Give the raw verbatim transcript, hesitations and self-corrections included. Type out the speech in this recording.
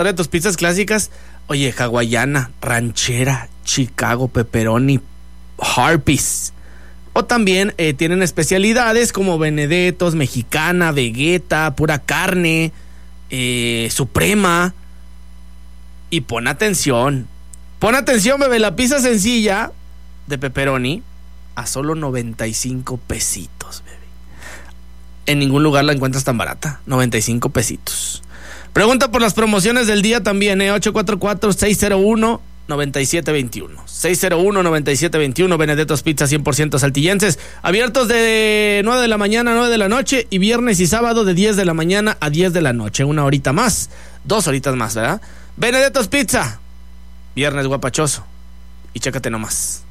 de tus pizzas clásicas, oye, hawaiana, ranchera, Chicago, pepperoni, Harpies. O también eh, tienen especialidades como Benedettos, mexicana, Vegeta, pura carne, eh, suprema. Y pon atención, pon atención, bebé, la pizza sencilla de pepperoni a solo noventa y cinco pesitos, bebé. En ningún lugar la encuentras tan barata, noventa y cinco pesitos. Pregunta por las promociones del día también, ¿eh? ocho cuatro cuatro, seis cero uno, nueve siete dos uno. seis cero uno, nueve siete dos uno, Benedettos Pizza cien por ciento saltillenses. Abiertos de nueve de la mañana a nueve de la noche y viernes y sábado de diez de la mañana a diez de la noche. Una horita más, dos horitas más, ¿verdad? Benedettos Pizza, viernes guapachoso. Y chécate nomás.